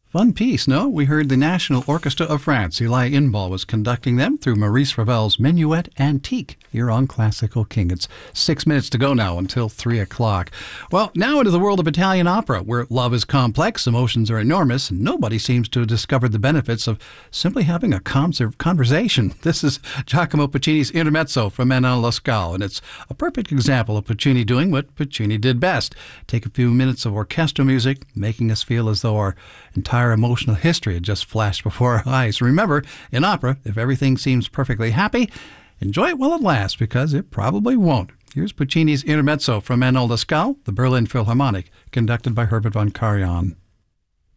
Fun piece, no? We heard the National Orchestra of France. Eli Inbal was conducting them through Maurice Ravel's Minuet Antique here on Classical King. It's 6 minutes to go now until 3 o'clock. Well, now into the world of Italian opera, where love is complex, emotions are enormous, and nobody seems to have discovered the benefits of simply having a conversation. This is Giacomo Puccini's Intermezzo from Manon Lescaut, and it's a perfect example of Puccini doing what Puccini did best. Take a few minutes of orchestral music, making us feel as though our entire emotional history had just flashed before our eyes. Remember, in opera, if everything seems perfectly happy, enjoy it while it lasts, because it probably won't. Here's Puccini's Intermezzo from Manon Lescaut, the Berlin Philharmonic, conducted by Herbert von Karajan.